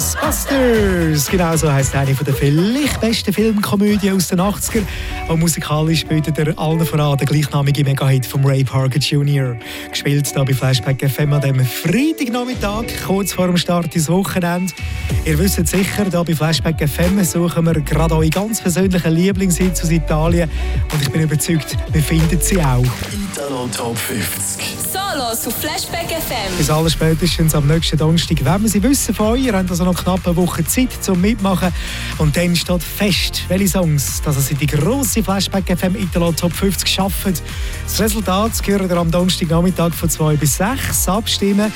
Ghostbusters! Genau so heisst eine der vielleicht besten Filmkomödien aus den 80er. Und musikalisch bietet er allen voran den gleichnamigen Mega-Hit von Ray Parker Jr. Gespielt hier bei Flashback FM an dem Freitagnachmittag, kurz vor dem Start ins Wochenende. Ihr wisst sicher, hier bei Flashback FM suchen wir gerade eure ganz persönlichen Lieblingshits aus Italien. Und ich bin überzeugt, wir finden sie auch. Italo Top 50. Solos auf Flashback FM. Bis allerspätestens am nächsten Donnerstag, wenn wir sie wissen von euch. Ihr habt also noch knapp eine Woche Zeit zum Mitmachen. Und dann steht fest, welche Songs dass sie die grosse Flashback FM Italo Top 50 schaffen. Das Resultat hören ihr am Donnerstagnachmittag von 2 bis 6 abstimmen.